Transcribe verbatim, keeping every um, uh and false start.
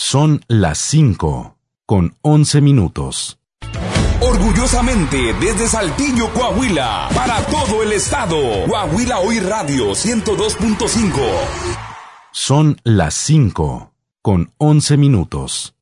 Son las cinco, con once minutos. Orgullosamente desde Saltillo, Coahuila, para todo el estado. Coahuila Hoy Radio ciento dos punto cinco. Son las cinco, con once minutos.